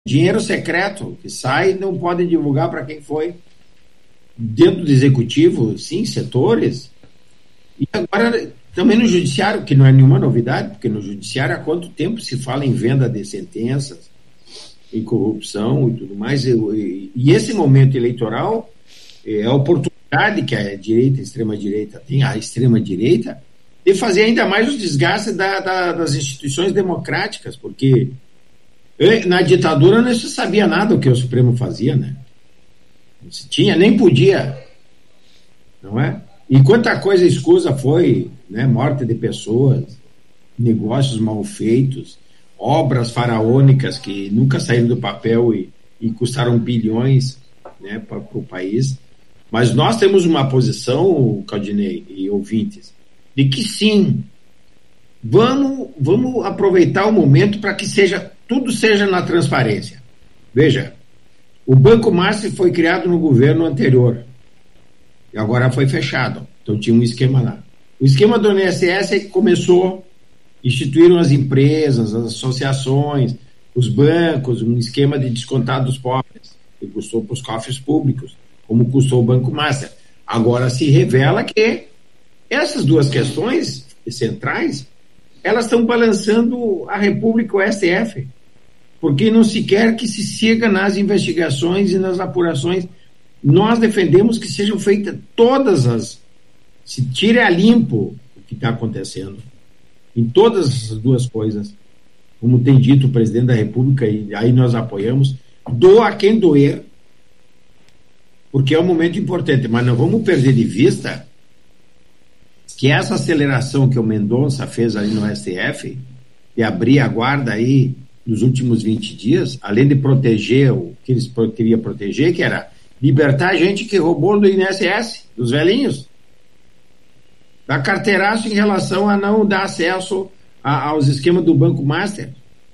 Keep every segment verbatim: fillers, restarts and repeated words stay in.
dinheiro secreto que sai, não podem divulgar para quem foi. Dentro do executivo, sim, setores. E agora, também no judiciário, que não é nenhuma novidade, porque no judiciário há quanto tempo se fala em venda de sentenças, em corrupção e tudo mais. E, e esse momento eleitoral é a oportunidade que a direita, a extrema-direita tem, a extrema-direita, de fazer ainda mais o desgaste da, da, das instituições democráticas, porque na ditadura não se sabia nada o que o Supremo fazia, né? Não se tinha, nem podia, não é? E quanta coisa escusa foi, né? Morte de pessoas, negócios mal feitos, obras faraônicas que nunca saíram do papel e, e custaram bilhões, né, para o país. Mas nós temos uma posição, Claudinei e ouvintes, de que sim, vamos, vamos aproveitar o momento para que seja, tudo seja na transparência. Veja, o Banco Master foi criado no governo anterior e agora foi fechado. Então tinha um esquema lá. O esquema do I N S S é que começou, instituíram as empresas, as associações, os bancos, um esquema de descontar dos pobres, que custou para os cofres públicos, como custou o Banco Master. Agora se revela que essas duas questões centrais, elas estão balançando a República, o S T F, porque não se quer que se siga nas investigações e nas apurações. Nós defendemos que sejam feitas todas as... se tire a limpo o que está acontecendo em todas as duas coisas, como tem dito o presidente da República, e aí nós apoiamos, doa quem doer, porque é um momento importante, mas não vamos perder de vista que essa aceleração que o Mendonça fez ali no S T F, de abrir a guarda aí nos últimos vinte dias, além de proteger o que eles queriam proteger, que era libertar a gente que roubou do I N S S, dos velhinhos, da carteiraço em relação a não dar acesso a, aos esquemas do Banco Master.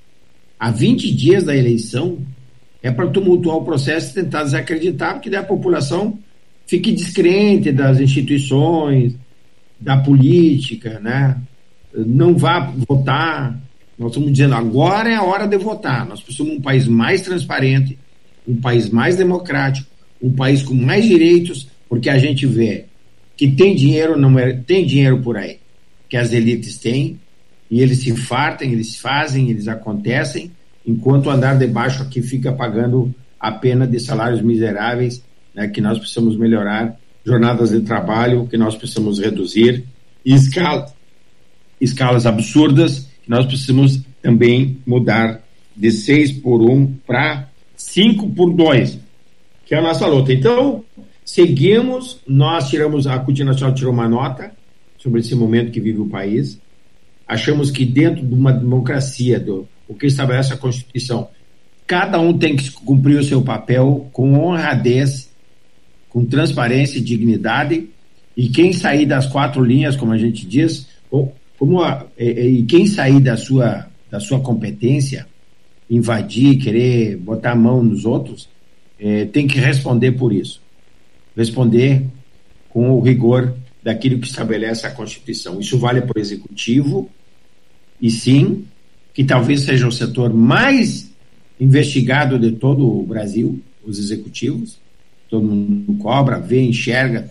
Há vinte dias da eleição é para tumultuar o processo e tentar desacreditar, porque daí a população fique descrente das instituições, da política, né? Não vá votar. Nós estamos dizendo, agora é a hora de votar. Nós precisamos de um país mais transparente, um país mais democrático, um país com mais direitos, porque a gente vê que tem dinheiro, não é, tem dinheiro por aí, que as elites têm, e eles se fartem, eles fazem, eles acontecem, enquanto o andar de baixo aqui fica pagando a pena de salários miseráveis, né, que nós precisamos melhorar, jornadas de trabalho que nós precisamos reduzir, e escala, escalas absurdas que nós precisamos também mudar de seis por um para cinco por dois, que é a nossa luta. Então, seguimos, nós tiramos, a CUT Nacional tirou uma nota sobre esse momento que vive o país. Achamos que dentro de uma democracia, do, o que estabelece a Constituição, cada um tem que cumprir o seu papel com honradez, com transparência e dignidade, e quem sair das quatro linhas, como a gente diz, ou, como a, e, e quem sair da sua, da sua competência, invadir, querer botar a mão nos outros, eh, tem que responder por isso. Responder com o rigor daquilo que estabelece a Constituição. Isso vale para o Executivo, e sim, que talvez seja o setor mais investigado de todo o Brasil, os executivos. Todo mundo cobra, vê, enxerga,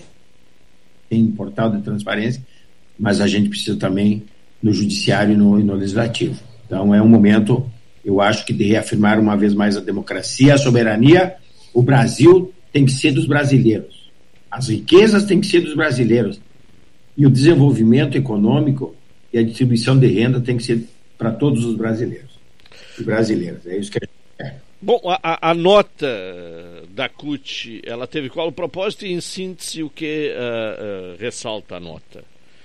tem portal de transparência, mas a gente precisa também no Judiciário e no, e no Legislativo. Então é um momento, eu acho, que de reafirmar uma vez mais a democracia, a soberania. O Brasil tem que ser dos brasileiros. As riquezas têm que ser dos brasileiros. E o desenvolvimento econômico e a distribuição de renda tem que ser para todos os brasileiros e brasileiras. É isso que a gente quer. Bom, a, a nota da CUT, ela teve qual o propósito e, em síntese, o que uh, uh, ressalta a nota?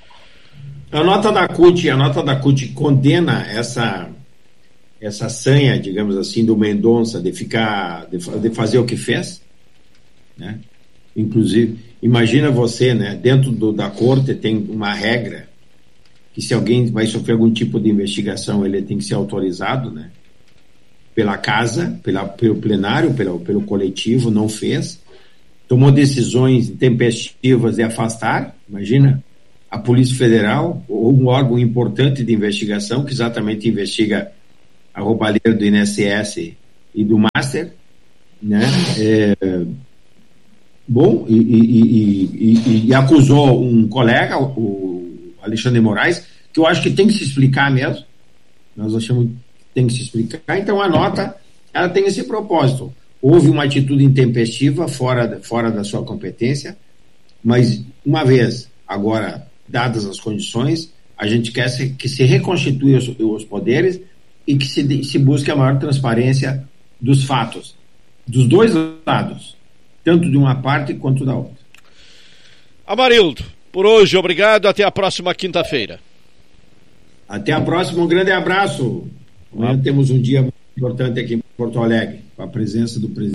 A nota da CUT, a nota da CUT condena essa, essa sanha, digamos assim, do Mendonça de ficar, de, de fazer o que fez, né? Inclusive, imagina você, né? Dentro do, da corte tem uma regra que se alguém vai sofrer algum tipo de investigação, ele tem que ser autorizado, né? Pela casa, pela, pelo plenário, pelo, pelo coletivo, não fez. Tomou decisões intempestivas de afastar, imagina, a Polícia Federal, ou um órgão importante de investigação, que exatamente investiga a roubalheira do I N S S e do Master, né? É, bom, e, e, e, e, acusou um colega, o Alexandre de Moraes, que eu acho que tem que se explicar mesmo. Nós achamos que tem que se explicar. Então a nota, ela tem esse propósito. Houve uma atitude intempestiva fora, fora da sua competência, mas uma vez, agora, dadas as condições, a gente quer se, que se reconstitua os, os poderes e que se, se busque a maior transparência dos fatos, dos dois lados, tanto de uma parte quanto da outra. Amarildo, por hoje, obrigado. Até a próxima quinta-feira. Até a próxima, um grande abraço. Amanhã ah. temos um dia muito importante aqui em Porto Alegre, com a presença do presidente.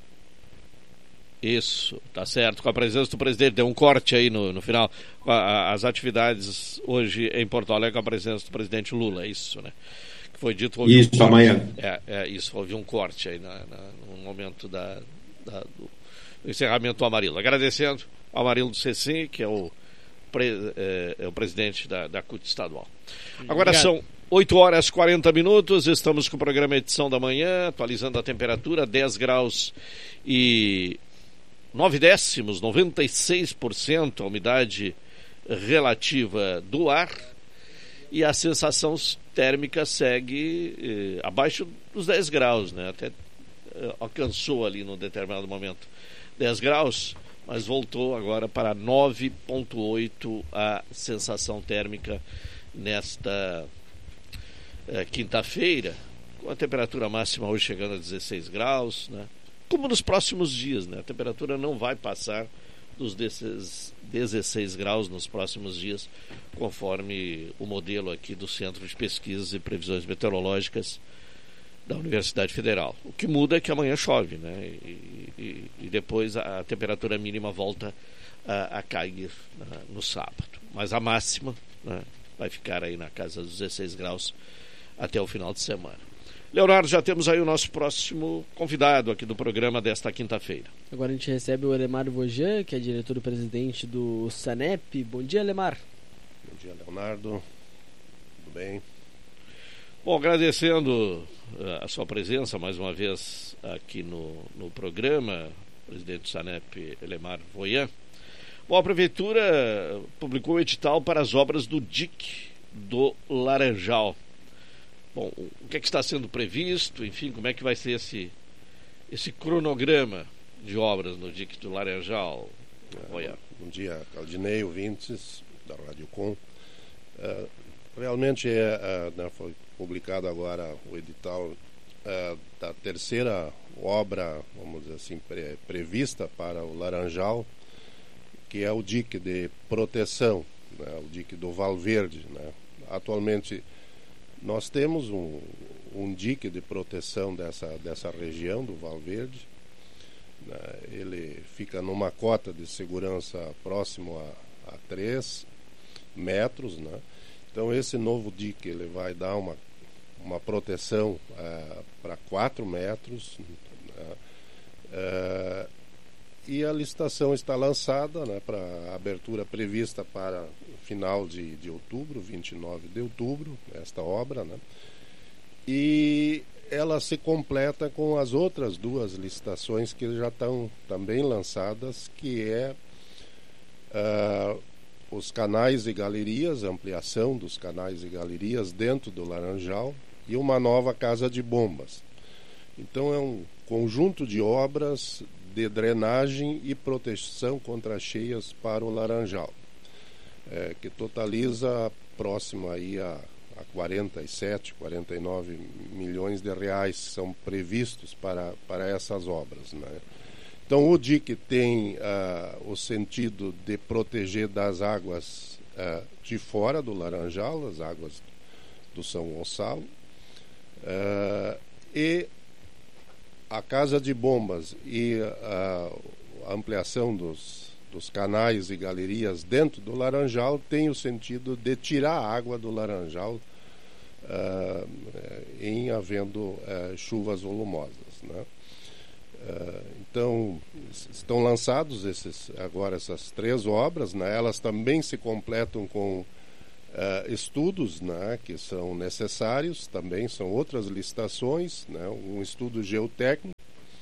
Isso, tá certo, com a presença do presidente. Deu um corte aí no, no final. As atividades hoje em Porto Alegre com a presença do presidente Lula, é isso, né? Que foi dito. Houve isso, um amanhã. É, é isso, houve um corte aí na, na, no momento da, da, do encerramento do Amarildo. Agradecendo ao Amarildo Cecim, que é o, pre, é, é o presidente da, da C U T estadual. Agora Obrigado. São oito horas e quarenta minutos, estamos com o programa Edição da Manhã, atualizando a temperatura, dez graus e nove décimos, noventa e seis por cento a umidade relativa do ar, e a sensação térmica segue eh, abaixo dos dez graus, né? Até eh, alcançou ali num determinado momento dez graus, mas voltou agora para nove vírgula oito a sensação térmica nesta eh, quinta-feira, com a temperatura máxima hoje chegando a dezesseis graus, né? Como nos próximos dias, né? A temperatura não vai passar dos dezesseis graus nos próximos dias, conforme o modelo aqui do Centro de Pesquisas e Previsões Meteorológicas da Universidade Federal. O que muda é que amanhã chove, né? E, e, e depois a, a temperatura mínima volta a, a cair uh, no sábado. Mas a máxima, né, vai ficar aí na casa dos dezesseis graus até o final de semana. Leonardo, já temos aí o nosso próximo convidado aqui do programa desta quinta-feira. Agora a gente recebe o Elemar Vojan, que é diretor-presidente do SANEP. Bom dia, Elemar. Bom dia, Leonardo. Tudo bem? Bom, agradecendo uh, a sua presença mais uma vez aqui no, no programa, presidente do SANEP, Elemar Vojan. Bom, a Prefeitura publicou o edital para as obras do D I C do Laranjal. Bom, o que é que está sendo previsto, enfim, como é que vai ser esse, esse cronograma de obras no D I C do Laranjal? É, bom dia, Claudinei, ouvintes da Rádio Com. Uh, realmente é, uh, foi publicado agora o edital uh, da terceira obra, vamos dizer assim, pre, prevista para o Laranjal, que é o D I C de proteção, né, o D I C do Valverde, né? Atualmente nós temos um, um D I C de proteção dessa, dessa região do Valverde, né? Ele fica numa cota de segurança próximo a, a três metros, né? Então esse novo D I C ele vai dar uma, uma proteção uh, para quatro metros, né? uh, e a licitação está lançada, né, para a abertura prevista para final de, de outubro, vinte e nove de outubro, esta obra, né? E ela se completa com as outras duas licitações que já estão também lançadas, que é uh, os canais e galerias, ampliação dos canais e galerias dentro do Laranjal, e uma nova casa de bombas. Então é um conjunto de obras de drenagem e proteção contra cheias para o Laranjal, é, que totaliza próximo aí a, a quarenta e sete, quarenta e nove milhões de reais são previstos para, para essas obras, né? Então o D I C tem uh, o sentido de proteger das águas uh, de fora do Laranjal, as águas do São Gonçalo, uh, e a casa de bombas e uh, a ampliação dos, dos canais e galerias dentro do Laranjal tem o sentido de tirar a água do Laranjal uh, em havendo uh, chuvas volumosas, né? Uh, então estão lançados esses, agora essas três obras, né? Elas também se completam com uh, estudos, né, que são necessários, também são outras licitações, né, um estudo geotécnico,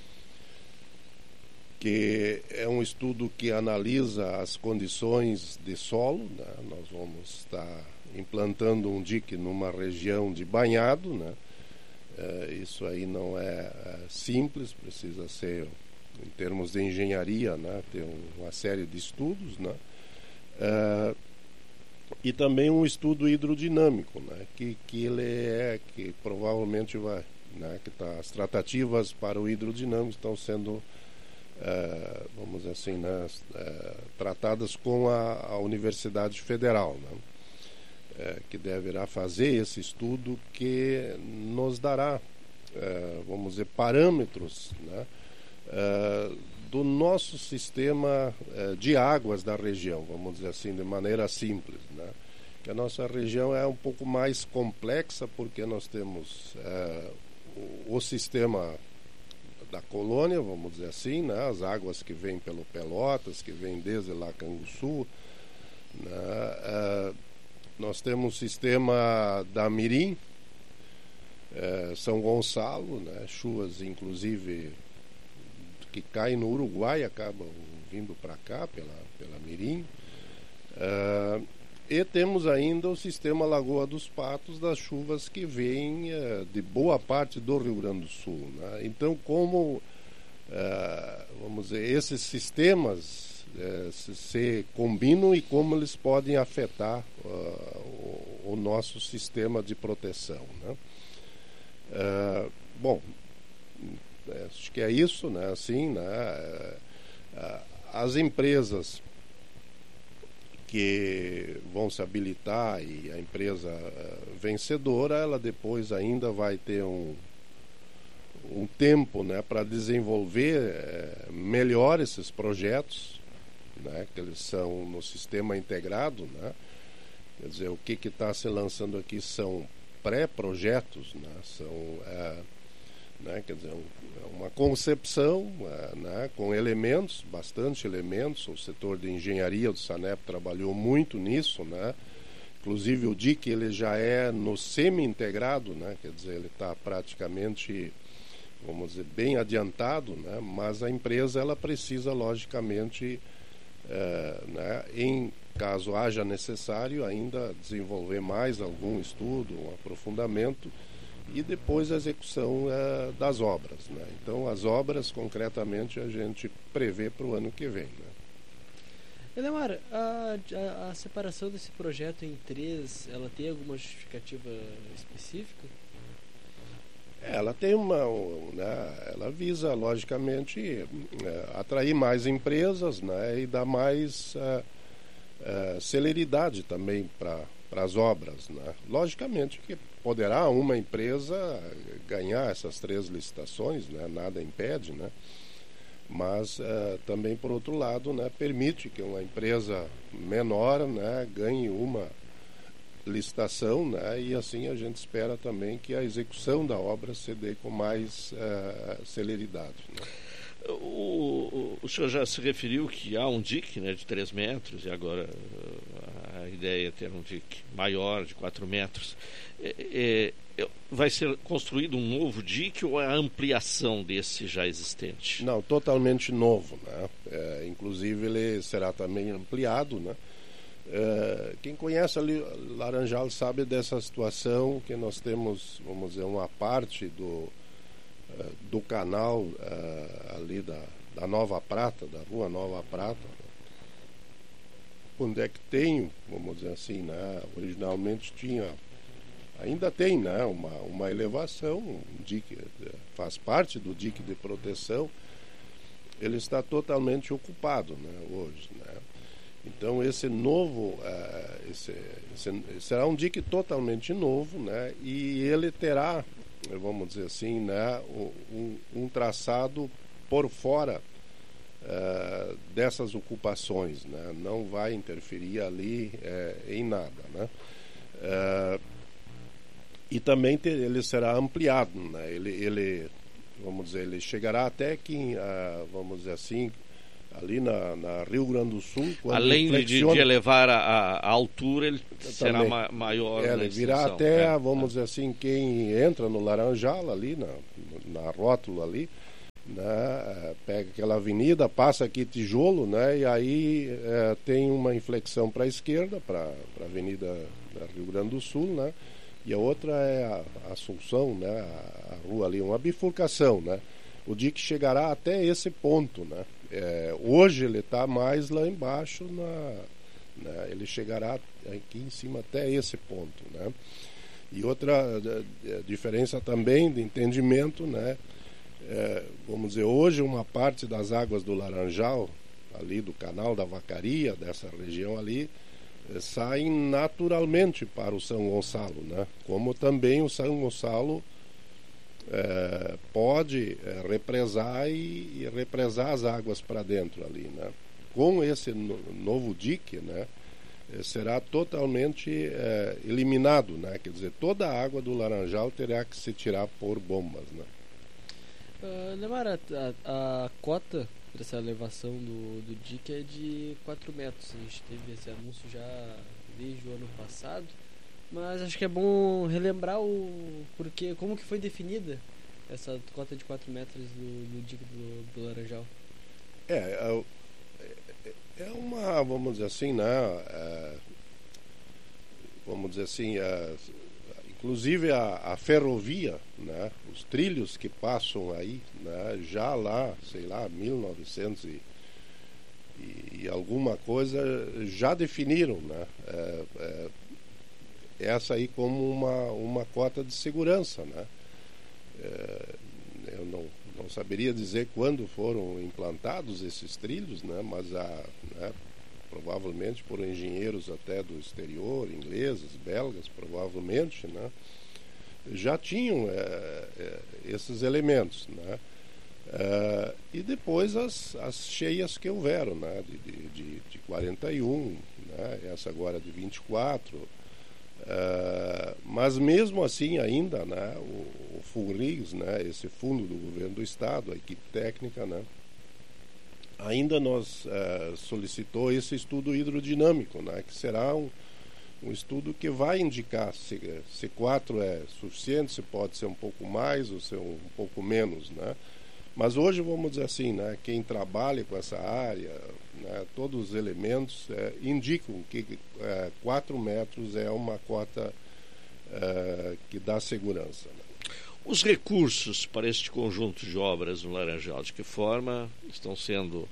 que é um estudo que analisa as condições de solo, né, nós vamos estar implantando um dique numa região de banhado, né, uh, isso aí não é uh, simples, precisa ser, em termos de engenharia, né, ter um, uma série de estudos, né, uh, e também um estudo hidrodinâmico, né, que, que ele é, que provavelmente vai, né, que tá, as tratativas para o hidrodinâmico estão sendo, uh, vamos dizer assim, né, uh, tratadas com a, a Universidade Federal, né, uh, que deverá fazer esse estudo que nos dará, uh, vamos dizer, parâmetros, né, Uh, do nosso sistema uh, de águas da região, vamos dizer assim, de maneira simples, né? Que a nossa região é um pouco mais complexa porque nós temos uh, o, o sistema da colônia, vamos dizer assim, né? As águas que vêm pelo Pelotas, que vêm desde lá Canguçu, né? Uh, nós temos o sistema da Mirim, uh, São Gonçalo, né? Chuvas inclusive que caem no Uruguai, acabam vindo para cá pela, pela Mirim. Uh, e temos ainda o sistema Lagoa dos Patos, das chuvas que vêm uh, de boa parte do Rio Grande do Sul, né? Então, como uh, vamos dizer, esses sistemas uh, se, se combinam e como eles podem afetar uh, o, o nosso sistema de proteção, né? Uh, bom, acho que é isso, né? Assim, né? As empresas que vão se habilitar e a empresa vencedora, ela depois ainda vai ter um, um tempo, né, para desenvolver é, melhor esses projetos, né, que eles são no sistema integrado, né? Quer dizer, o que está se lançando aqui são pré-projetos, né? São é, né, quer dizer, uma concepção, né, com elementos, bastante elementos. O setor de engenharia do SANEP trabalhou muito nisso, né? Inclusive o D I C ele já é no semi-integrado, né? Quer dizer, ele está praticamente, vamos dizer, bem adiantado, né? Mas a empresa ela precisa, logicamente, é, né, em caso haja necessário, ainda desenvolver mais algum estudo, um aprofundamento, e depois a execução uh, das obras, né? Então, as obras, concretamente, a gente prevê para o ano que vem, né? Elemar, a, a, a separação desse projeto em três, ela tem alguma justificativa específica? Ela tem uma, né, ela visa, logicamente, uh, atrair mais empresas, né, e dar mais uh, uh, celeridade também para para as obras, né? Logicamente que poderá uma empresa ganhar essas três licitações, né? Nada impede, né? Mas uh, também, por outro lado, né, permite que uma empresa menor, né, ganhe uma licitação, né? E assim a gente espera também que a execução da obra se dê com mais uh, celeridade, né? O, o, o senhor já se referiu que há um dique, né, de três metros, e agora a ideia é ter um dique maior, de quatro metros. É, é, vai ser construído um novo dique ou é a ampliação desse já existente? Não, totalmente novo, né? É, inclusive ele será também ampliado, né? É, quem conhece ali Laranjal sabe dessa situação que nós temos, vamos dizer, uma parte do do canal uh, ali da, da Nova Prata, da rua Nova Prata, onde é que tem, vamos dizer assim, né, originalmente tinha, ainda tem, né, uma, uma elevação, um dique, faz parte do dique de proteção, ele está totalmente ocupado, né, hoje, né. Então esse novo, uh, esse, esse, será um dique totalmente novo, né, e ele terá, vamos dizer assim, né, um, um traçado por fora uh, dessas ocupações, né, não vai interferir ali uh, em nada, né, uh, e também ter, ele será ampliado, né, ele, ele, vamos dizer, ele chegará até que, uh, vamos dizer assim, ali na, na Rio Grande do Sul. Além flexiona, de, de elevar a, a altura, ele também será ma, maior. É, na ele virá extensão. até, é, vamos é. dizer assim, quem entra no Laranjal ali, na, na rótula ali, né, pega aquela avenida, passa aqui Tijolo, né, e aí é, tem uma inflexão para a esquerda, para a avenida da Rio Grande do Sul, né, e a outra é a, a Assunção, né, a, a rua ali, uma bifurcação, né. O D I C chegará até esse ponto, né. É, hoje ele está mais lá embaixo, na, né, ele chegará aqui em cima até esse ponto, né. E outra a, a diferença também de entendimento, né, é, vamos dizer, hoje uma parte das águas do Laranjal, ali do canal da Vacaria, dessa região ali, é, saem naturalmente para o São Gonçalo, né? Como também o São Gonçalo é, pode é, represar e, e represar as águas para dentro ali, né? Com esse no, novo dique, né, é, será totalmente é, eliminado, né? Quer dizer, toda a água do Laranjal terá que se tirar por bombas, né? Uh, Neymar, a, a, a cota dessa elevação do, do dique é de quatro metros. A gente teve esse anúncio já desde o ano passado, mas acho que é bom relembrar o porquê, como que foi definida essa cota de quatro metros do, do dique do, do Laranjal. É, é, é uma, vamos dizer assim, né, é, vamos dizer assim, é, inclusive a, a ferrovia, né, os trilhos que passam aí, né, já lá, sei lá, mil e novecentos e, e, e alguma coisa, já definiram, né, é, é, essa aí como uma, uma cota de segurança, né. É, eu não, não saberia dizer quando foram implantados esses trilhos, né, mas a, né, provavelmente por engenheiros até do exterior, ingleses, belgas, provavelmente, né, já tinham é, é, esses elementos, né, é, e depois as, as cheias que houveram, né, de, de, de quarenta e um, né, essa agora de vinte e quatro, é, mas mesmo assim ainda, né, o, o FUNRIS, né, esse fundo do governo do estado, a equipe técnica, né, ainda nos uh, solicitou esse estudo hidrodinâmico, né, que será um, um estudo que vai indicar se, se quatro é suficiente, se pode ser um pouco mais ou ser um, um pouco menos, né. Mas hoje, vamos dizer assim, né, quem trabalha com essa área, né, todos os elementos é, indicam que é, quatro metros é uma cota é, que dá segurança, né. Os recursos para este conjunto de obras no Laranjal, de que forma estão sendo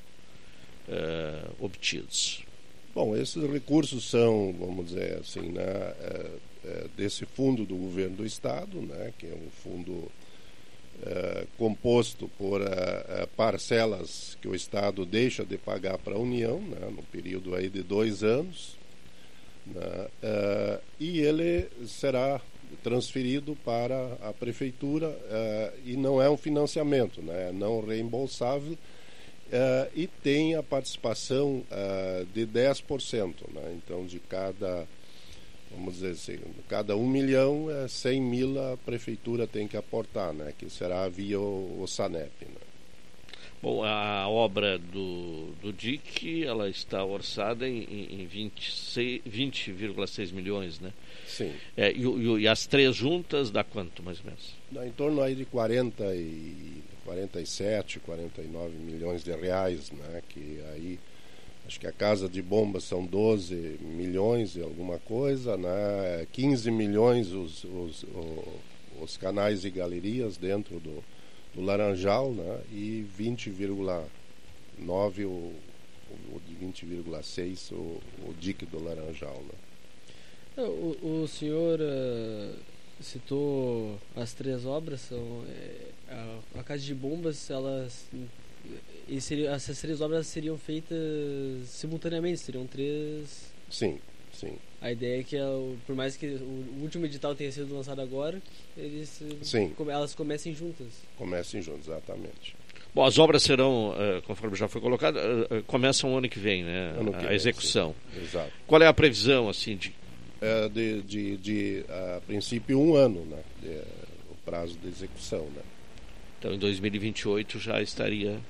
é, obtidos? Bom, esses recursos são, vamos dizer assim, né, é, é, desse fundo do governo do estado, né, que é um fundo é, composto por é, parcelas que o estado deixa de pagar para a União, né, no período aí de dois anos, né, é, e ele será transferido para a prefeitura uh, e não é um financiamento, né, é não reembolsável, uh, e tem a participação uh, de dez por cento, né, então de cada, vamos dizer assim, cada um milhão, é cem mil a prefeitura tem que aportar, né, que será via o, o SANEP, né. Bom, a obra do, do dique, ela está orçada em, em vinte vírgula seis milhões, né? Sim. É, e, e, e as três juntas dá quanto, mais ou menos? Dá em torno aí de quarenta e, quarenta e sete, quarenta e nove milhões de reais, né? Que aí, acho que a casa de bombas são doze milhões e alguma coisa, né? quinze milhões os, os, os, os canais e galerias dentro do do Laranjal, né, e vinte vírgula nove o, o vinte vírgula seis o, o dique do Laranjal, né. O, o senhor uh, citou as três obras, são é, a, a casa de bombas, elas e seria, essas três obras seriam feitas simultaneamente, seriam três. Sim, sim. A ideia é que, por mais que o último edital tenha sido lançado agora, eles, Sim. elas comecem juntas. Comecem juntas, exatamente. Bom, as obras serão, conforme já foi colocado, começam o ano que vem, né? Ano que a vem, execução. Sim. Exato. Qual é a previsão, assim, de... É de, de, de a princípio, um ano, né? De, o prazo de execução, né? Então, em dois mil e vinte e oito já estaria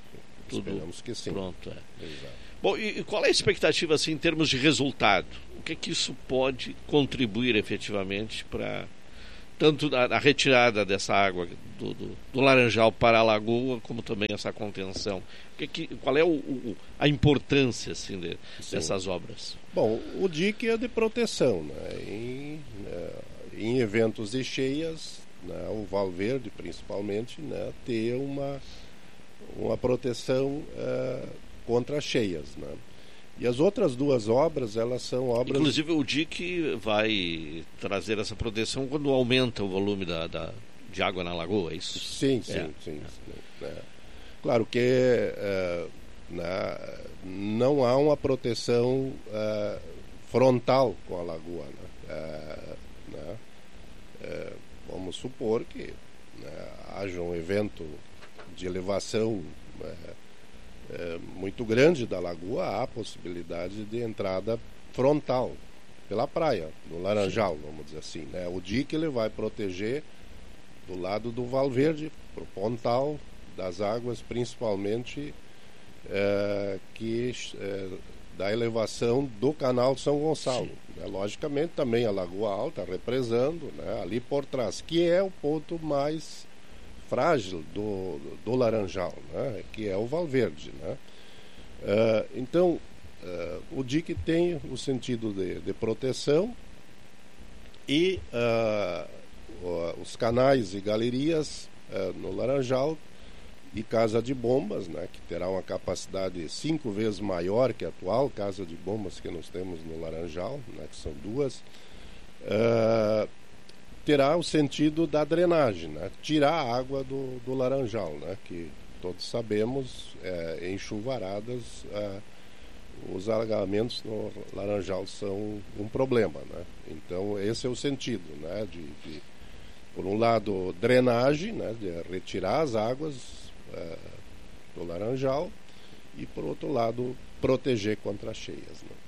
tudo Esperamos que sim. pronto. É. Exato. Bom, e, e qual é a expectativa assim, em termos de resultado? O que é que isso pode contribuir efetivamente para tanto a, a retirada dessa água do, do, do Laranjal para a lagoa, como também essa contenção? O que é que, qual é o, o, a importância assim, de, dessas obras? Bom, o dique é de proteção, né? Em, em eventos de cheias, né? O Valverde principalmente, né? Ter uma, uma proteção uh, contra cheias, né? E as outras duas obras, elas são obras... Inclusive o dique vai trazer essa proteção quando aumenta o volume da, da, de água na lagoa, é isso? Sim, sim, é. sim. sim é. Claro que é, né, não há uma proteção é, frontal com a lagoa. Né? É, né? É, vamos supor que né, haja um evento de elevação... É, É, muito grande da lagoa, há a possibilidade de entrada frontal pela praia, no Laranjal, Sim. vamos dizer assim, né? O dique ele vai proteger do lado do Valverde, para o pontal das águas, principalmente é, que, é, da elevação do canal São Gonçalo, né? Logicamente também a Lagoa Alta represando, né? Ali por trás, que é o ponto mais frágil do, do Laranjal, né? Que é o Valverde, né? Uh, então uh, o dique tem o sentido de, de proteção e uh, os canais e galerias uh, no Laranjal e Casa de Bombas, né? Que terá uma capacidade cinco vezes maior que a atual Casa de Bombas que nós temos no Laranjal, né? Que são duas, uh, terá o sentido da drenagem, né? Tirar a água do, do Laranjal, né? Que todos sabemos, é, em chuvaradas, é, os alagamentos no Laranjal são um problema, né? Então esse é o sentido, né? De, de por um lado drenagem, né? De retirar as águas é, do Laranjal e por outro lado proteger contra as cheias, né?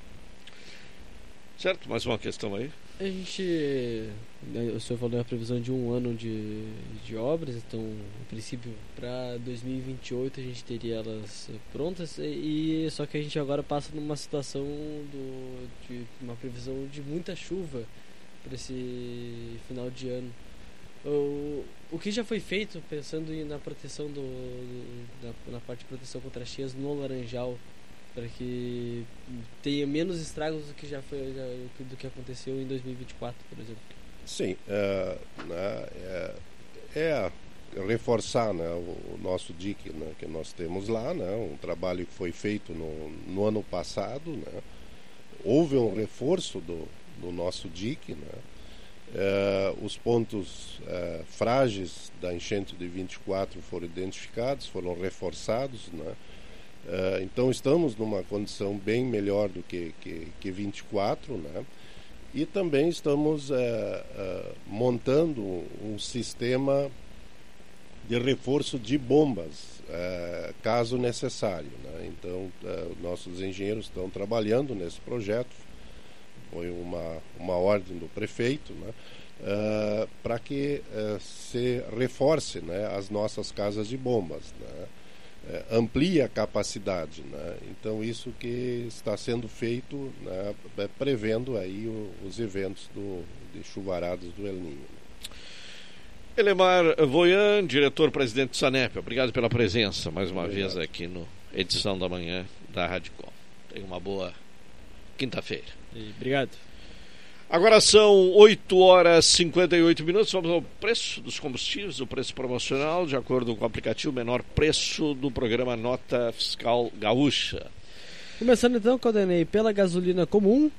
Certo, mais uma questão aí. A gente, o senhor falou a previsão de um ano de, de obras, então, no princípio, para dois mil e vinte e oito a gente teria elas prontas, e só que a gente agora passa numa situação do, de uma previsão de muita chuva para esse final de ano. O, o que já foi feito pensando na proteção do, na, na parte de proteção contra cheias no Laranjal, para que tenha menos estragos do que já foi já, do que aconteceu em dois mil e vinte e quatro, por exemplo? Sim, é, né, é, é reforçar, né, o, o nosso dique, né, que nós temos lá, né, um trabalho que foi feito no, no ano passado, né, houve um reforço do, do nosso dique, né, é, os pontos é, frágeis da enchente de vinte e quatro foram identificados, foram reforçados, né. Uh, então estamos numa condição bem melhor do que, que, que vinte e quatro, né? E também estamos uh, uh, montando um sistema de reforço de bombas, uh, caso necessário, né? Então uh, nossos engenheiros estão trabalhando nesse projeto, foi uma, uma ordem do prefeito, né? Uh, para que uh, se reforce, né, as nossas casas de bombas, né? É, amplia a capacidade, né? Então isso que está sendo feito, né, prevendo aí o, os eventos do, de chuvaradas do El Niño. Elemar Voyan, diretor-presidente do SANEP, obrigado pela presença mais uma Obrigado. vez aqui no edição da manhã da Rádio Com. Tenha uma boa quinta-feira. Obrigado. Agora são oito horas e cinquenta e oito minutos. Vamos ao preço dos combustíveis, o preço promocional, de acordo com o aplicativo, menor preço do programa Nota Fiscal Gaúcha. Começando então, Caldenei, pela gasolina comum,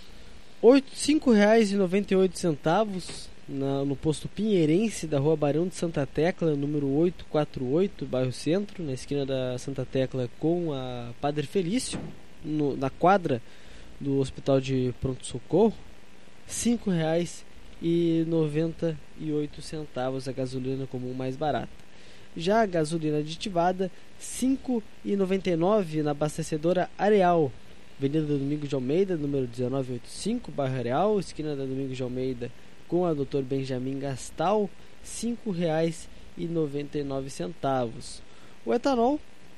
cinco reais e noventa e oito centavos na, no posto Pinheirense da Rua Barão de Santa Tecla, número oitocentos e quarenta e oito, bairro Centro, na esquina da Santa Tecla com a Padre Felício, no, na quadra do Hospital de Pronto Socorro. cinco reais e noventa e oito centavos a gasolina comum mais barata. Já a gasolina aditivada, cinco reais e noventa e nove centavos na abastecedora Areal, Avenida Domingos de Almeida, número dezenove oitenta e cinco, bairro Areal, esquina da Domingos de Almeida com a doutor Benjamin Gastal, cinco reais e noventa e nove centavos. O etanol,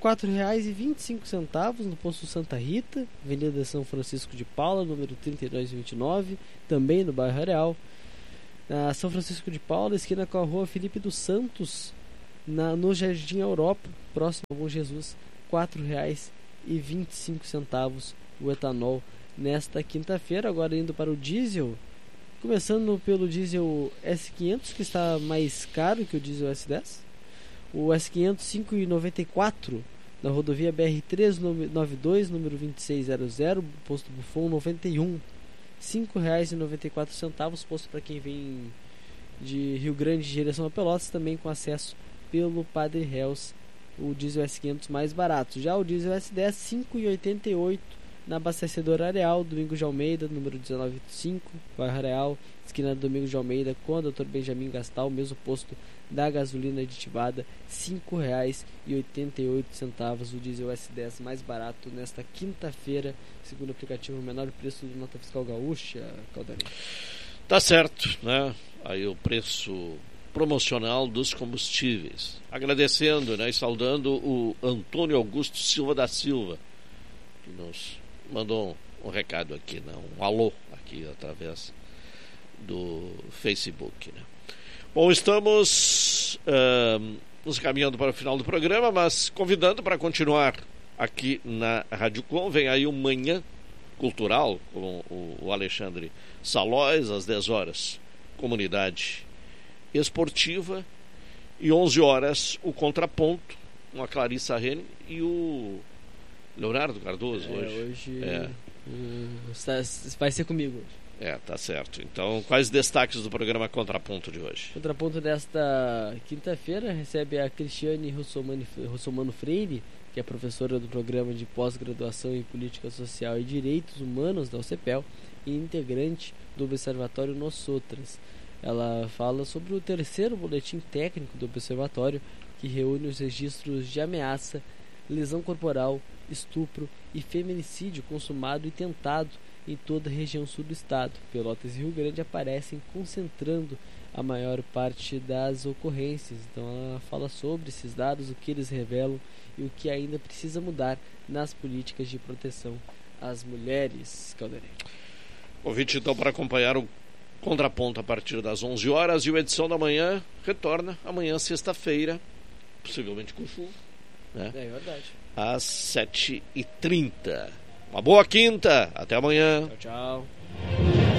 quatro reais e vinte e cinco centavos no posto Santa Rita, Avenida São Francisco de Paula, número trinta e dois vinte e nove, também no bairro Areal. Na São Francisco de Paula, esquina com a rua Felipe dos Santos, na, no Jardim Europa, próximo ao Bom Jesus, quatro reais e vinte e cinco centavos o etanol nesta quinta-feira. Agora indo para o diesel, começando pelo diesel S quinhentos, que está mais caro que o diesel S dez. O S quinhentos cinco reais e noventa e quatro na rodovia B R trezentos e noventa e dois, número vinte e seis zero zero, posto Buffon noventa e um, cinco reais e noventa e quatro centavos, posto para quem vem de Rio Grande em direção a Pelotas, também com acesso pelo Padre Reus, o diesel S quinhentos mais barato. Já o diesel S dez, cinco reais e oitenta e oito na abastecedora Areal, Domingos de Almeida, número dezenove vinte e cinco, bairro Areal, esquina do Domingos de Almeida com o doutor Benjamin Gastal, mesmo posto da gasolina aditivada, cinco reais e oitenta e oito centavos o diesel S dez mais barato nesta quinta-feira, segundo o aplicativo menor preço do Nota Fiscal Gaúcha. Caldarinho. Tá certo, né? Aí o preço promocional dos combustíveis. Agradecendo, né, e saudando o Antônio Augusto Silva da Silva, que nos mandou um, um recado aqui, né? Um alô aqui através do Facebook, né? Bom, estamos uh, nos caminhando para o final do programa, mas convidando para continuar aqui na Rádio Com. Vem aí o Manhã Cultural com o, o Alexandre Salóis, às dez horas, Comunidade Esportiva, e onze horas o Contraponto, com a Clarissa Rene e o Leonardo Cardoso. É, hoje. hoje é. o, vai ser comigo hoje. É, tá certo. Então, quais destaques do programa Contraponto de hoje? Contraponto desta quinta-feira recebe a Cristiane Russomano Freire, que é professora do programa de pós-graduação em Política Social e Direitos Humanos da U C P E L e integrante do Observatório Nosotras. Ela fala sobre o terceiro boletim técnico do Observatório, que reúne os registros de ameaça, lesão corporal, estupro e feminicídio consumado e tentado em toda a região sul do estado. Pelotas e Rio Grande aparecem concentrando a maior parte das ocorrências. Então ela fala sobre esses dados, o que eles revelam e o que ainda precisa mudar nas políticas de proteção às mulheres. Caldeirão. Convite então para acompanhar o Contraponto a partir das onze horas, e a edição da manhã retorna amanhã, sexta-feira, possivelmente com chuva, né? É verdade. Às sete e trinta. Uma boa quinta, até amanhã. Tchau, tchau.